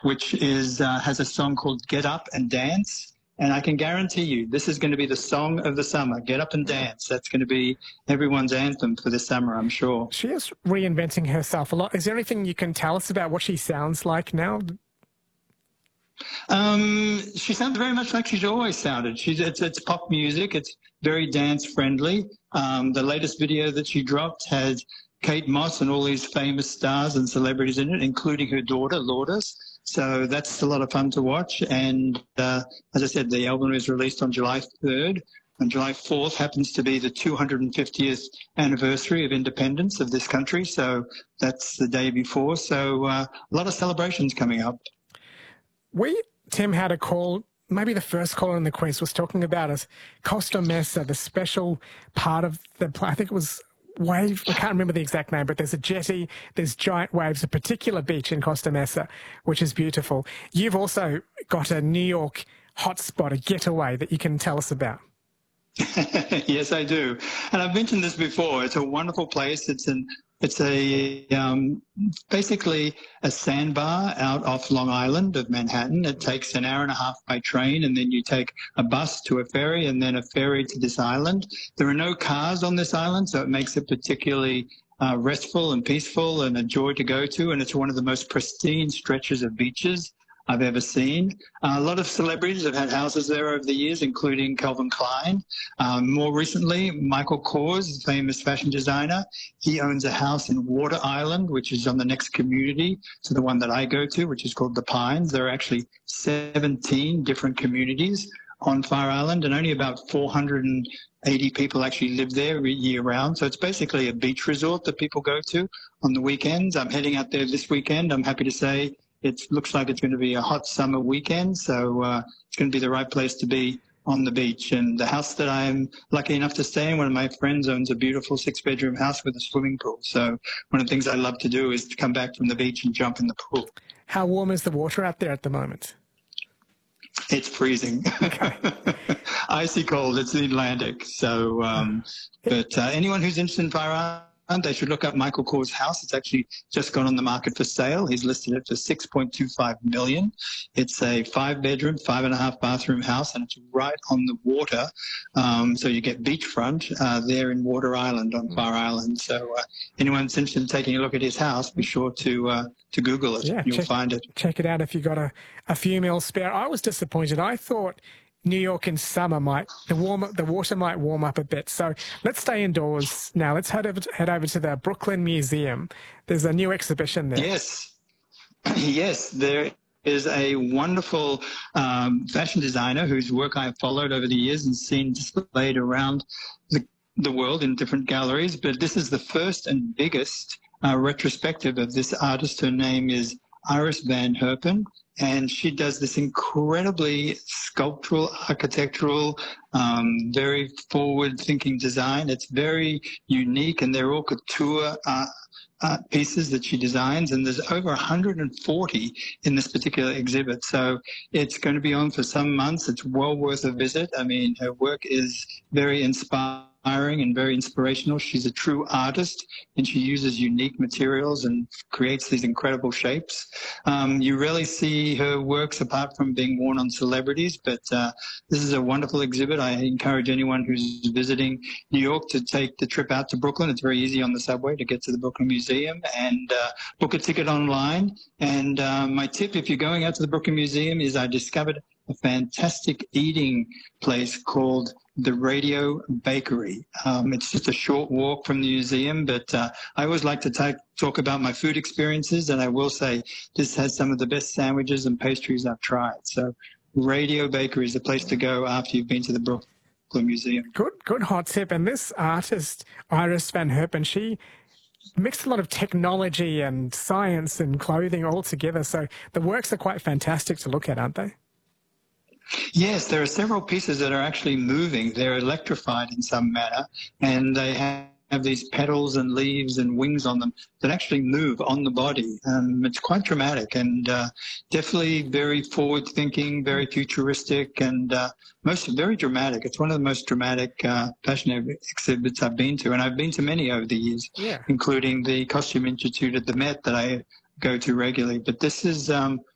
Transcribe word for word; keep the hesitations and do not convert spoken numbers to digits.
which is uh, has a song called Get Up and Dance. And I can guarantee you, this is going to be the song of the summer. Get up and dance. That's going to be everyone's anthem for this summer, I'm sure. She is reinventing herself a lot. Is there anything you can tell us about what she sounds like now? Um, she sounds very much like she's always sounded. She's it's, it's pop music. It's very dance friendly. Um, the latest video that she dropped had Kate Moss and all these famous stars and celebrities in it, including her daughter, Lourdes. So that's a lot of fun to watch. And uh, as I said, the album is released on July third. And July fourth happens to be the two hundred fiftieth anniversary of independence of this country. So that's the day before. So uh, a lot of celebrations coming up. We, Tim, had a call, maybe the first caller in the quiz was talking about us, Costa Mesa, the special part of the, I think it was wave, I can't remember the exact name, but there's a jetty, there's giant waves, a particular beach in Costa Mesa, which is beautiful. You've also got a New York hotspot, a getaway that you can tell us about. Yes, I do. And I've mentioned this before. It's a wonderful place. It's an It's a um, basically a sandbar out off Long Island of Manhattan. It takes an hour and a half by train, and then you take a bus to a ferry, and then a ferry to this island. There are no cars on this island, so it makes it particularly uh, restful and peaceful and a joy to go to. And it's one of the most pristine stretches of beaches I've ever seen. Uh, a lot of celebrities have had houses there over the years, including Calvin Klein. Um, more recently, Michael Kors, famous fashion designer, he owns a house in Water Island, which is on the next community to the one that I go to, which is called The Pines. There are actually seventeen different communities on Fire Island, and only about four hundred eighty people actually live there year round. So it's basically a beach resort that people go to on the weekends. I'm heading out there this weekend. I'm happy to say it looks like it's going to be a hot summer weekend, so uh, it's going to be the right place to be on the beach. And the house that I'm lucky enough to stay in, one of my friends owns a beautiful six-bedroom house with a swimming pool. So one of the things I love to do is to come back from the beach and jump in the pool. How warm is the water out there at the moment? It's freezing. Okay. Icy cold. It's the Atlantic. So, um, but uh, anyone who's interested in Fire Island, they should look up Michael Kors' house. It's actually just gone on the market for sale. He's listed it for six point two five million dollars. It's a five-bedroom, five-and-a-half bathroom house, and it's right on the water. Um, so you get beachfront uh, there in Water Island on Fire Island. So uh, anyone that's interested in taking a look at his house, be sure to uh, to Google it. Yeah, You'll check, find it. Check it out if you've got a, a few mils spare. I was disappointed. I thought New York in summer might, the warm, the water might warm up a bit. So let's stay indoors now. Let's head over to, head over to the Brooklyn Museum. There's a new exhibition there. Yes. Yes, there is a wonderful um, fashion designer whose work I've followed over the years and seen displayed around the, the world in different galleries. But this is the first and biggest uh, retrospective of this artist. Her name is Iris Van Herpen. And she does this incredibly sculptural, architectural, um, very forward-thinking design. It's very unique, and they're all couture uh, uh, pieces that she designs. And there's over one hundred forty in this particular exhibit. So it's going to be on for some months. It's well worth a visit. I mean, her work is very inspiring and very inspirational. She's a true artist, and she uses unique materials and creates these incredible shapes. Um, you rarely see her works apart from being worn on celebrities, but uh, this is a wonderful exhibit. I encourage anyone who's visiting New York to take the trip out to Brooklyn. It's very easy on the subway to get to the Brooklyn Museum, and uh, book a ticket online. And uh, my tip, if you're going out to the Brooklyn Museum, is I discovered a fantastic eating place called the Radio Bakery. Um, it's just a short walk from the museum, but uh, I always like to take, talk about my food experiences, and I will say this has some of the best sandwiches and pastries I've tried. So Radio Bakery is the place to go after you've been to the Brooklyn Museum. Good, good hot tip. And this artist, Iris Van Herpen, she mixed a lot of technology and science and clothing all together. So the works are quite fantastic to look at, aren't they? Yes, there are several pieces that are actually moving. They're electrified in some manner, and they have have these petals and leaves and wings on them that actually move on the body. Um, it's quite dramatic, and uh, definitely very forward-thinking, very futuristic, and uh, most very dramatic. It's one of the most dramatic uh, fashion exhibits I've been to, and I've been to many over the years, yeah. including the Costume Institute at the Met that I go to regularly. But this is um,